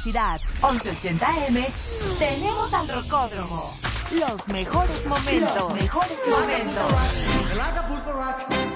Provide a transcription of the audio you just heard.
velocidad. 1180M, tenemos al Rocódromo. Los mejores momentos. El Acapulco Rock.